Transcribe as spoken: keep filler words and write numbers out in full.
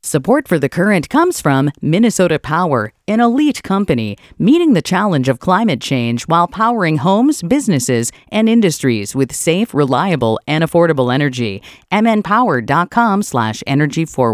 Support for The Current comes from Minnesota Power, an elite company meeting the challenge of climate change while powering homes, businesses, and industries with safe, reliable, and affordable energy. m n power dot com slash energy forward.